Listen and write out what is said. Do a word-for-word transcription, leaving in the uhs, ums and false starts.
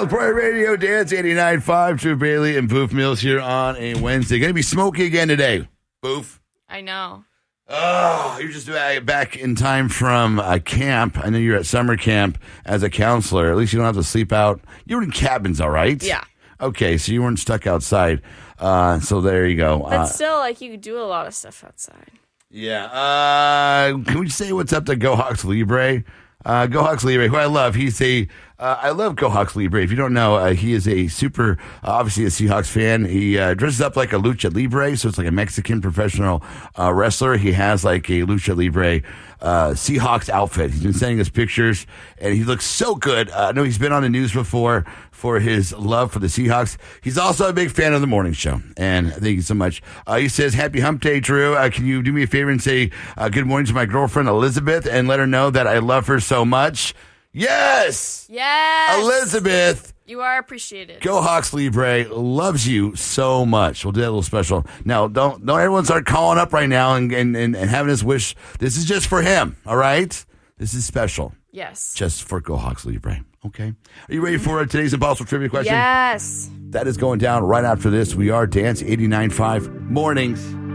South Pride Radio, Dance eighty-nine point five, Drew Bailey and Boof Mills here on a Wednesday. Going to be smoky again today, Boof. I know. Oh, you're just back in time from uh, camp. I know you're at summer camp as a counselor. At least you don't have to sleep out. You were in cabins, all right? Yeah. Okay, so you weren't stuck outside. Uh, so there you go. But Uh, still, like, you could do a lot of stuff outside. yeah. Uh, can we say what's up to Go Hawks Libre? Uh, Go Hawks Libre, who I love. He's a, uh, I love Go Hawks Libre. If you don't know, uh, he is a super, uh, obviously a Seahawks fan. He uh, dresses up like a lucha libre, so it's like a Mexican professional uh, wrestler. He has like a lucha libre uh, Seahawks outfit. He's been sending us pictures, and he looks so good. Uh, I know he's been on the news before for his love for the Seahawks. He's also a big fan of the morning show, and thank you so much. Uh, he says, happy hump day, Drew. Uh, can you do me a favor and say uh, good morning to my girlfriend, Elizabeth, and let her know that I love her so much? Yes! Yes! Elizabeth! You are appreciated. Go Hawks Libre loves you so much. We'll do that a little special. Now, don't don't everyone start calling up right now and, and, and, and having this wish. This is just for him, all right? This is special. Yes. Just for Go Hawks Libre. Okay. Are you ready for today's Impossible Trivia question? Yes. That is going down right after this. We are Dance eighty-nine point five Mornings.